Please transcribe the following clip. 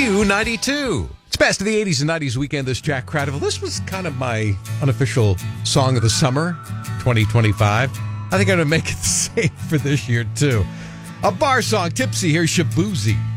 Q92. It's best of the 80s and 90s weekend. This Jack Cradle. This was kind of my unofficial song of the summer, 2025. I think I'm going to make it the same for this year, too. A bar song, Tipsy. Here's Shaboozey.